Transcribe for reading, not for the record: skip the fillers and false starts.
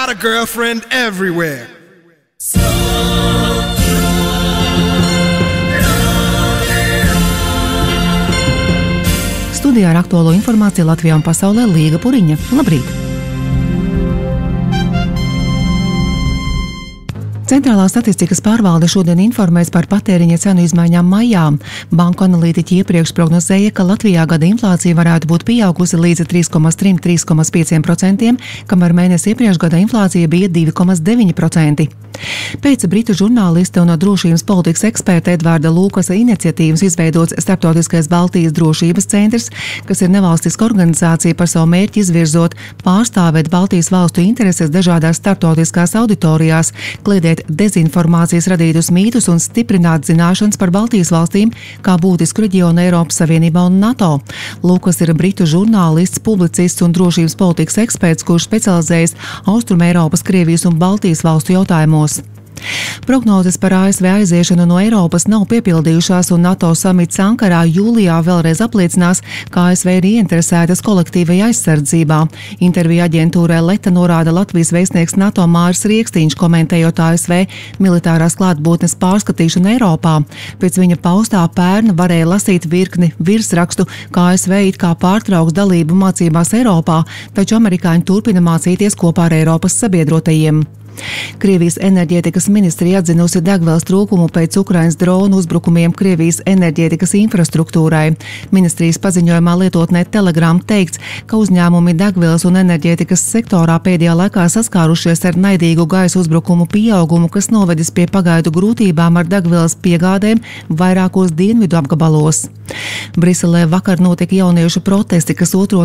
got a girlfriend everywhere. Studijā ar aktuālo informāciju Latvijā un pasaulē Līga Puriņa. Labrīt! Centrālā statistikas pārvalde šodien informēs par patēriņa cenu izmaiņām maijā. Banku analītiķi iepriekš prognozēja, ka Latvijā gada inflācija varētu būt pieaugusi līdz 3,3–3,5%, kamēr mēnesi iepriekš gada inflācija bija 2,9%. Pēc britu žurnāliste un drošības politikas eksperta Edvarda Lūkasa iniciatīvas izveidots Starptautiskais Baltijas drošības centrs, kas ir nevalstiska organizācija par savu mērķi izvirzot pārstāvēt Baltijas valstu intereses dažādās starptautiskās auditorijās, kliedēt dezinformācijas radītus mītus un stiprināt zināšanas par Baltijas valstīm kā būtisku reģionu Eiropas Savienībā un NATO. Lūkas ir britu žurnālists, publicists un drošības politikas eksperts, kurš specializējas Austrum Eiropas, Krievijas un Baltijas valstu jautājumos. Prognozes par ASV aiziešanu no Eiropas nav piepildījušās, un NATO samits Ankarā jūlijā vēlreiz apliecinās, ka ASV ir ieinteresētas kolektīvajā aizsardzībā. Intervija aģentūrai Leta norāda Latvijas vēstnieks NATO Māris Riekstīņš, komentējot ASV militārās klātbūtnes pārskatīšanu Eiropā. Pēc viņa paustā pērn varēja lasīt virkni virsrakstu, ka ASV it kā pārtrauks dalību mācībās Eiropā, taču amerikāņi turpina mācīties kopā ar Eiropas sabiedrotajiem. Krievijas enerģētikas ministrija atzinusi degvielas trūkumu pēc Ukrainas dronu uzbrukumiem Krievijas enerģētikas infrastruktūrai. Ministrijas paziņojumā lietotnē Telegram teikts, ka uzņēmumi degvielas un enerģētikas sektorā pēdējā laikā saskārušies ar naidīgu gaisa uzbrukumu pieaugumu, kas novedis pie pagaidu grūtībām ar degvielas piegādēm vairākos dienvidu apgabalos. Briselē vakar notika jauniešu protesti, kas otro